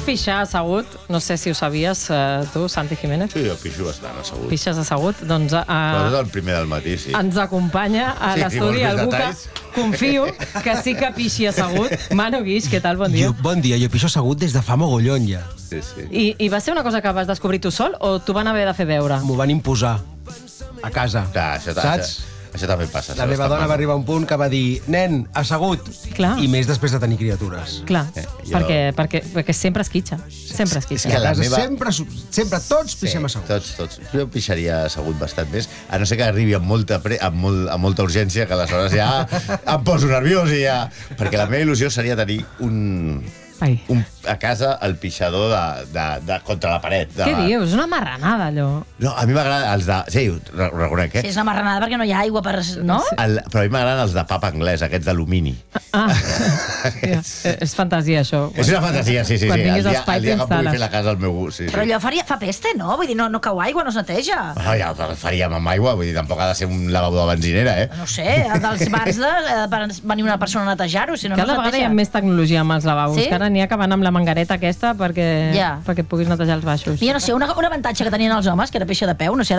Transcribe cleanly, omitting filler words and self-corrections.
pixar assegut, no sé si ho sabies tu, Santi Jiménez. Sí, jo pixo bastant assegut. Pixes assegut, doncs... Sobretot el primer del matí, sí. Ens acompanya a l'estudi algú que confio que sí que pixi assegut. Manu Guix, què tal? Bon dia. Bon dia, jo pixo assegut des de fa mogollon ja. Sí, sí. I va ser una cosa que vas descobrir tu sol o t'ho van haver de fer veure? M'ho van imposar a casa. Clar, saps? Això també passa. La meva dona va arribar a un punt que va dir nen, assegut. Clar. I més després de tenir criatures. Clar, jo- perquè sempre esquitxa. Sempre És esquitxa. que A la casa meva- sempre tots pixem assegut. Tots. Jo pixaria assegut bastant més, a no ser que arribi amb molta urgència, que aleshores ja em poso nerviós i ja... Perquè la meva il·lusió seria tenir a casa el pixador contra la paret. Què dius? És una marranada, allò. No, a mi m'agraden els de... Sí, ho reconec, Sí, és una marranada perquè no hi ha aigua per... No? Però a mi m'agraden els de papa anglès, aquests d'alumini. És fantasia, això. És una fantasia, sí. Quan tinguis espai el dia que pugui t'instal·les. fer la casa al meu gust, sí. Però allò fa peste, no? Vull dir, no cau aigua, no es neteja. Ja el faríem amb aigua, vull dir, tampoc ha de ser un lavabo de benzinera, No sé, dels bars per venir una persona a netejar-ho, si no, no Cada es vegada hi neteja. ha més tecnologia amb els lavabos, Sí? que ara n'hi ha que van amb la manguereta aquesta perquè Ja. puguis netejar els baixos. Jo no sé, un avantatge que tenien els homes, que era peixe de peu, no sé,